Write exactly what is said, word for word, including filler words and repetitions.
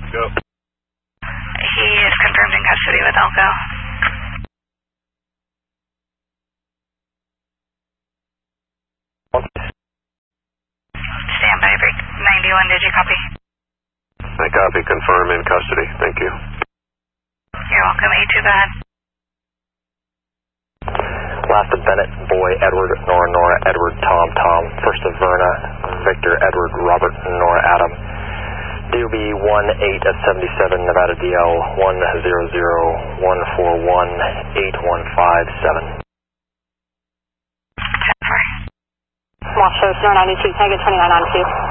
Go. He is confirmed in custody with Elko. Stand by for ninety-one, did you copy? I copy, confirm in custody. Thank you. You're welcome. A two, go ahead. Last of Bennett, Boy, Edward, Nora, Nora, Edward, Tom, Tom. First of Verna, Victor, Edward, Robert, Nora, Adam. D O B one eight seven seven, Nevada D L one zero zero one four one eight one five seven. ten four. Watch show zero ninety-two, can I get twenty-nine ninety-two?